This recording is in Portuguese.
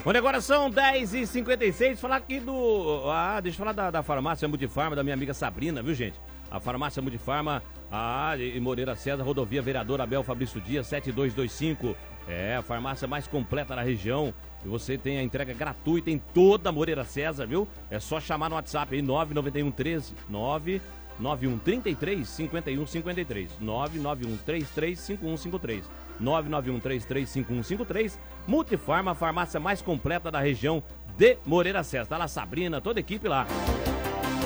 Olha, agora são 10h56, falar aqui do... deixa eu falar da farmácia Multifarma, da minha amiga Sabrina, viu, gente? A farmácia Multifarma, em Moreira César, rodovia Vereador Abel Fabrício Dias, 7225. É, a farmácia mais completa da região. E você tem a entrega gratuita em toda a Moreira César, viu? É só chamar no WhatsApp aí, 99113 99133 5153. 99133 5153. 99133 5153. Multifarma, a farmácia mais completa da região de Moreira César. Tá lá Sabrina, toda a equipe lá.